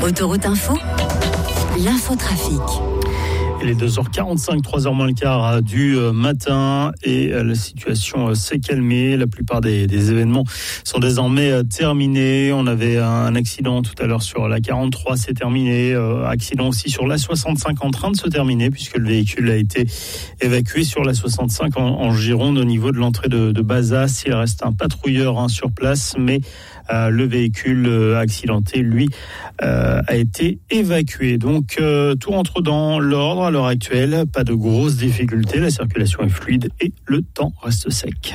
Autoroute Info, l'infotrafic. Il est 2h45, 3h moins le quart du matin et la situation s'est calmée. La plupart des événements sont désormais terminés. On avait un accident tout à l'heure sur la 43, c'est terminé. Accident aussi sur la 65 en train de se terminer puisque le véhicule a été évacué sur la 65 en Gironde au niveau de l'entrée de Bazas. Il reste un patrouilleur sur place, mais le véhicule accidenté, lui, a été évacué. Donc, tout rentre dans l'ordre à l'heure actuelle. Pas de grosses difficultés. La circulation est fluide et le temps reste sec.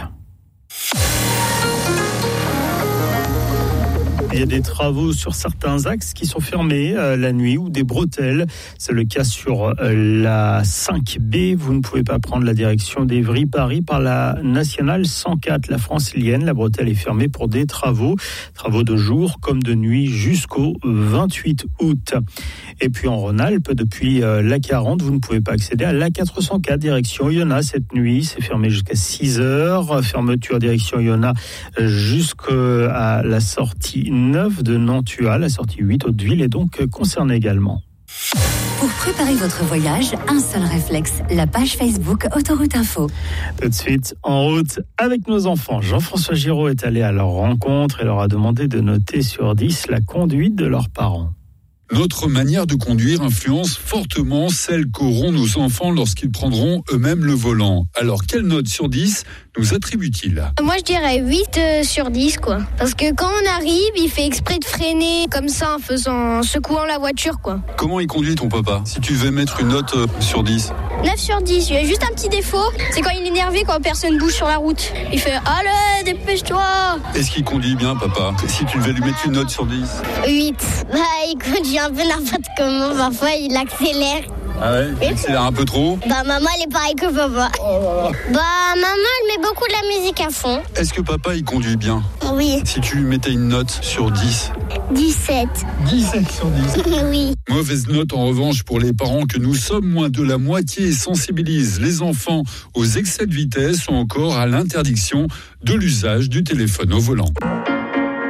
Il y a des travaux sur certains axes qui sont fermés la nuit ou des bretelles. C'est le cas sur la 5B. Vous ne pouvez pas prendre la direction d'Évry-Paris par la nationale 104, la francilienne. La bretelle est fermée pour des travaux de jour comme de nuit jusqu'au 28 août. Et puis en Rhône-Alpes, depuis la 40, vous ne pouvez pas accéder à la 404 direction Oyonnax cette nuit. C'est fermé jusqu'à 6h. Fermeture direction Oyonnax jusqu'à la sortie 9 de Nantua. La sortie 8 Hauteville est donc concernée également. Pour préparer votre voyage, un seul réflexe, la page Facebook Autoroute Info. Tout de suite, en route avec nos enfants. Jean-François Giraud est allé à leur rencontre et leur a demandé de noter sur 10 la conduite de leurs parents. Notre manière de conduire influence fortement celle qu'auront nos enfants lorsqu'ils prendront eux-mêmes le volant. Alors, quelle note sur 10 nous attribue-t-il ? Moi, je dirais 8 sur 10, quoi. Parce que quand on arrive, il fait exprès de freiner comme ça en secouant la voiture, quoi. Comment il conduit ton papa ? Si tu devais mettre une note sur 10 ? 9 sur 10, il y a juste un petit défaut, c'est quand il est énervé, quand personne bouge sur la route. Il fait « Allez, dépêche-toi !» Est-ce qu'il conduit bien, papa ? Si tu devais lui mettre une note sur 10 ? 8. Il conduit un peu n'importe comment, parfois il accélère. Ah ouais ? Il accélère un peu trop ? Maman, elle est pareille que papa. Maman, elle met beaucoup de la musique à fond. Est-ce que papa, il conduit bien ? Oui. Si tu lui mettais une note sur 10 ? 17. 17 sur 10 ? Oui. Mauvaise note en revanche pour les parents que nous sommes, moins de la moitié sensibilisent les enfants aux excès de vitesse ou encore à l'interdiction de l'usage du téléphone au volant.